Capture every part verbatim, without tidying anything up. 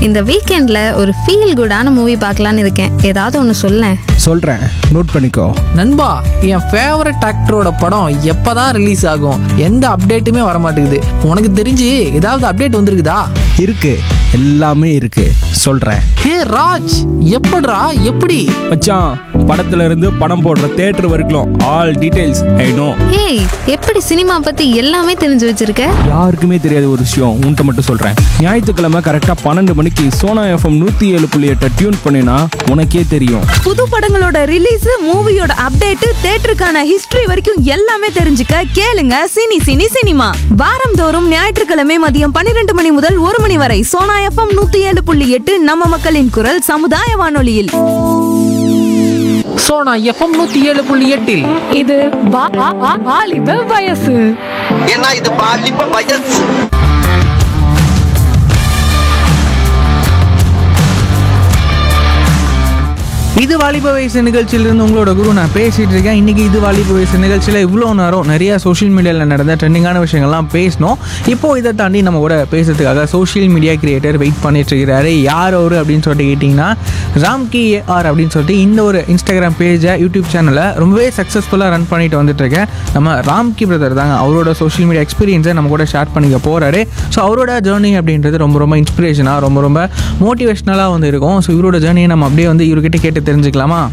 இந்த வீக்கெண்ட்ல ஒரு ஃபீல் குடான மூவி பார்க்கலான்னு இருக்கேன். ஏதாவது ஒன்று சொல்லேன். சொல்றேன், நோட் பண்ணிக்கோ. நண்பா, என் ஃபேவரட் ஆக்டரோட படம் எப்பதான் ரிலீஸ் ஆகும்? எந்த அப்டேட்டுமே வர மாட்டேங்குது. உனக்கு தெரிஞ்சு ஏதாவது அப்டேட் வந்திருக்குதா? இருக்கு, எல்லாமே இருக்கு, சொல்றேன். ஹே ராஜ், எப்படிடா? எப்படி மச்சான், படத்துல இருந்து படம் போடுற தியேட்டர் வரைக்கும் ஆல் டீடைல்ஸ் ஐ நோ. ஏய், எப்படி சினிமா பத்தி எல்லாமே தெரிஞ்சு வச்சிருக்க? யாருக்குமே தெரியாத ஒரு விஷயம் உன்கிட்ட மட்டும் சொல்றேன். ஞாயிற்றுக்கிழமை கரெக்டா பன்னெண்டு மணிக்கு சோனா எஃப்எம் நூத்தி ஏழு புள்ளி எட்டை டியூன் பண்ணினா உனக்கே தெரியும். புது படங்களோட ரிலீஸ், மூவியோட அப்டேட், தியேட்டருக்கான ஹிஸ்டரி வரைக்கும் எல்லாமே தெரிஞ்சுக்க கேளுங்க சினி சினி சினிமா. வாரந்தோறும் ஞாயிற்றுக்கிழமை மதியம் பன்னிரண்டு மணி முதல் ஒரு மணி வரை சோனா எஃப்எம் நூத்தி ஏழு புள்ளி எட்டு நம்ம மக்களின் குரல் சமுதாய வானொலியில். சோனா எஃப்எம் நூத்தி ஏழு புள்ளி எட்டில் இது வாலிப வயசு. ஏன்னா இது வாலிப வயசு. இது வாலிப வயசு நிகழ்ச்சியிலிருந்து உங்களோட குரு நான் பேசிட்டு இருக்கேன். இன்னைக்கு இது வாலிப வயசு நிகழ்ச்சியில் இவ்வளோ நேரம் நிறைய சோஷியல் மீடியாவில் நடந்த ட்ரெண்டிங்கான விஷயங்கள்லாம் பேசணும். இப்போ இதை தாண்டி நம்ம கூட பேசுறதுக்காக சோஷியல் மீடியா கிரியேட்டர் வெயிட் பண்ணிட்டு இருக்கிறாரு. யார் அவரு அப்படின்னு சொல்லிட்டு கேட்டிங்கன்னா, ராம்கி ஏஆர் அப்படின்னு சொல்லிட்டு இந்த ஒரு இன்ஸ்டாகிராம் பேஜை, யூடியூப் சேனலை ரொம்பவே சக்ஸஸ்ஃபுல்லாக ரன் பண்ணிட்டு வந்துட்டு இருக்கேன். நம்ம ராம்கி பிரதர் தாங்க அவரோட சோஷியல் மீடியா எக்ஸ்பீரியன்ஸை நம்ம கூட ஷேர் பண்ணிக்க போறாரு. ஸோ அவரோட ஜேர்னி அப்படின்றது ரொம்ப ரொம்ப இன்ஸ்பிரேஷனாக, ரொம்ப ரொம்ப மோட்டிவேஷ்னலாக வந்து இருக்கும். ஸோ இவரோட ஜேர்னியை நம்ம அப்படியே வந்து இவர்கிட்ட கேட்டு தெரிஞ்சுக்கலாமா?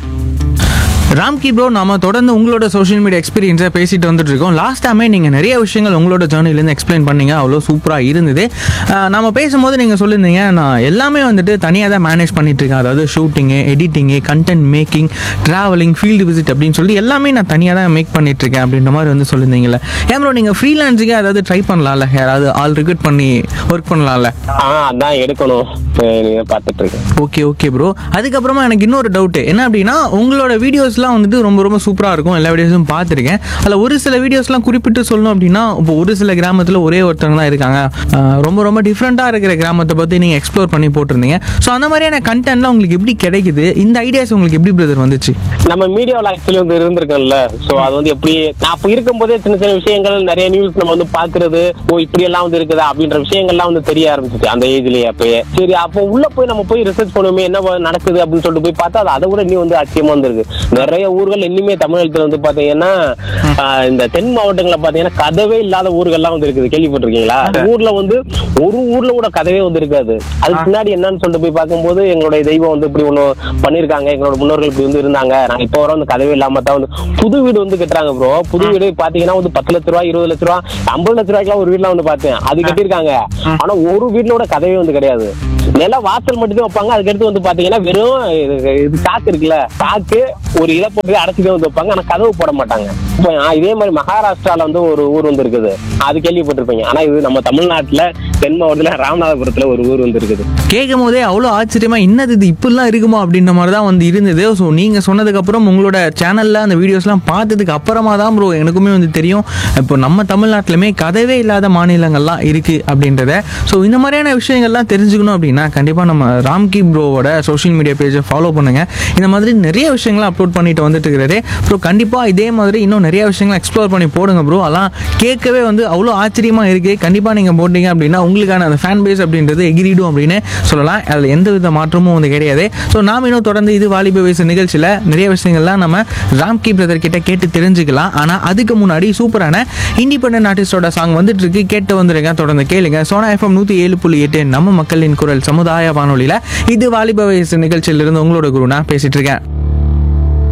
ராம்கி ப்ரோ, நாம தொடர்ந்து உங்களோட சோஷியல் மீடியா எக்ஸ்பீரியன்ஸை பேசிட்டு வந்துட்டு இருக்கோம். லாஸ்ட் டைமே நீங்கள் நிறைய விஷயங்கள் உங்களோட ஜேர்னிலேருந்து எக்ஸ்பிளைன் பண்ணீங்க, அவ்வளோ சூப்பராக இருந்தது. நம்ம பேசும்போது நீங்கள் சொல்லியிருந்தீங்க, நான் எல்லாமே வந்துட்டு தனியாக தான் மேனேஜ் பண்ணிட்டு இருக்கேன். அதாவது shooting, editing, content making, travelling, field visit அப்படின்னு சொல்லி எல்லாமே நான் தனியாக தான் மேக் பண்ணிட்டு இருக்கேன் அப்படின்ற மாதிரி வந்து சொல்லியிருந்தீங்களே. ஏன் ப்ரோ நீங்கள் ஃப்ரீலான்ஸிங்காக அதாவது ட்ரை பண்ணலாம்ல? யாராவது ஆள் ரிக்ரூட் பண்ணி ஒர்க் பண்ணலாம்ல? அதான் எடுக்கணும் பார்த்துட்டு இருக்கேன். Okay okay bro. அதுக்கப்புறமா எனக்கு இன்னொரு டவுட் என்ன அப்படின்னா, உங்களோட வீடியோஸ்லாம் வந்துட்டு ரொம்ப ரொம்ப சூப்பராக இருக்கும். எல்லா வீடியோஸும் பார்த்துருக்கேன். அதில் ஒரு சில வீடியோஸ்லாம் குறிப்பிட்டு சொல்லணும் அப்படின்னா, இப்போ ஒரு சில கிராமத்தில் ஒரே ஒருத்தவங்க தான் இருக்காங்க, ரொம்ப ரொம்ப டிஃப்ரெண்ட்டாக இருக்கிற கிராமத்தை பற்றி நீங்கள் எக்ஸ்ப்ளோர் பண்ணி போட்டிருந்தீங்க. ஸோ அந்த மாதிரியான கண்டென்ட்லாம் உங்களுக்கு எப்படி கிடைக்குது? இந்த ஐடியாஸ் உங்களுக்கு எப்படி பிரதர் வந்துச்சு? நம்ம மீடியாவில் ஆக்சுவலி வந்து இருந்திருக்கோம்ல. ஸோ அது வந்து எப்படி நான் அப்போ இருக்கும்போதே சின்ன சின்ன விஷயங்கள், நிறைய நியூஸ் நம்ம வந்து பார்க்கறது, ஓ இப்படி எல்லாம் வந்து இருக்குதா அப்படின்ற விஷயங்கள்லாம் வந்து தெரிய ஆரம்பிச்சிச்சு அந்த ஏஜ்லயே. அப்பயே சரி, அப்போ உள்ள போய் நம்ம போய் ரிசர்ச் பண்ணுவோமே என்ன நடக்குது அப்படின்னு சொல்லிட்டு போய் பார்த்தா அது அதை விட இன்னும் வந்து ஆச்சரியமா வந்திருக்கு. நிறைய ஊர்கள் இன்னுமே தமிழகத்துல வந்து பாத்தீங்கன்னா, இந்த தென் மாவட்டங்கள்ல பாத்தீங்கன்னா கதவே இல்லாத ஊர்கள்லாம் வந்து இருக்குது. கேள்விப்பட்டிருக்கீங்களா? ஊர்ல வந்து ஒரு ஊர்ல கூட கதவே வந்து இருக்காது. அதுக்கு முன்னாடி என்னன்னு சொல்லிட்டு போய் பார்க்கும்போது, எங்களுடைய தெய்வம் வந்து இப்படி ஒண்ணு பண்ணிருக்காங்க, எங்களோட முன்னோர்கள் இப்படி வந்து இருந்தாங்க, நாங்க இப்போ வர வந்து கதவே இல்லாம தான் வந்து புது வீடு வந்து கட்டுறாங்க ப்ரோ. புது வீடு பாத்தீங்கன்னா வந்து பத்து லட்ச ரூபாய், இருபது லட்ச ரூபாய், ஐம்பது லட்ச ரூபாய்க்குலாம் ஒரு வீட்டுல வந்து பார்த்தேன். அது கட்டிருக்காங்க. ஆனா ஒரு வீட்டுல கதவே வந்து கிடையாது. நில வாசல் மட்டும் தான் வைப்பாங்க. அதுக்கடுத்து வந்து பாத்தீங்கன்னா வெறும் இது காக்கு இருக்குல்ல, காக்கு ஒரு இலை போட்டு அடைச்சிட்டு வந்து வைப்பாங்க. ஆனா கதவு போட மாட்டாங்க. இப்போ இதே மாதிரி மகாராஷ்டிரால வந்து ஒரு ஊர் வந்து இருக்குது, அது கேள்விப்பட்டிருப்பீங்க. ஆனா இது நம்ம தமிழ்நாட்டுல தென் மாவட்டத்துல ராமநாதபுரத்துல ஒரு ஊர் வந்து இருக்குது. கேட்கும் போதே அவ்வளோ ஆச்சரியமா, என்னது இது இப்படிலாம் இருக்குமா அப்படின்ற மாதிரி தான் வந்து இருந்தது. ஸோ நீங்க சொன்னதுக்கு அப்புறம் உங்களோட சேனல்ல அந்த வீடியோஸ்லாம் பார்த்ததுக்கு அப்புறமா தான் ப்ரோ எனக்குமே வந்து தெரியும், இப்போ நம்ம தமிழ்நாட்டிலுமே கதவே இல்லாத மாநிலங்கள்லாம் இருக்கு அப்படின்றத. ஸோ இந்த மாதிரியான விஷயங்கள்லாம் தெரிஞ்சுக்கணும் அப்படின்னா கண்டிப்பா நம்ம ராம்கி ப்ரோவோட சோஷியல் மீடியா பேஜை ஃபாலோ பண்ணுங்க. இந்த மாதிரி நிறைய விஷயங்களை அப்லோட் பண்ணிட்டு வந்துட்டு இருக்கிறாரு ப்ரோ. கண்டிப்பா இதே மாதிரி இன்னும் நிறைய விஷயங்களை எக்ஸ்ப்ளோர் பண்ணி போடுங்க ப்ரோ. அதெல்லாம் கேட்கவே வந்து அவ்வளோ ஆச்சரியமா இருக்கு. கண்டிப்பா நீங்க போட்டீங்க அப்படின்னா உங்களுக்கான அந்த ஃபேன் பேஸ் அப்படின்றது எகிரிடும் அப்படின்னு சொல்லலாம். அதில் எந்த வித மாற்றமும் வந்து கிடையாது. ஸோ நாம் இன்னும் தொடர்ந்து இது வாலிப வயசு நிகழ்ச்சியில் நிறைய விஷயங்கள்லாம் நம்ம ராம்கி பிரதர் கிட்ட கேட்டு தெரிஞ்சுக்கலாம். ஆனால் அதுக்கு முன்னாடி சூப்பரான இண்டிபெண்டன்ட் ஆர்டிஸ்டோட சாங் வந்துட்டு இருக்கு, கேட்டு வந்துருங்க. தொடர்ந்து கேளுங்க. சோனா எஃப்எம் நூற்றி ஏழு புள்ளி எட்டு நம்ம மக்களின் குரல் சமுதாய வானொலியில் இது வாலிப வயசு நிகழ்ச்சியிலிருந்து உங்களோட குரு நான் பேசிட்டு இருக்கேன்.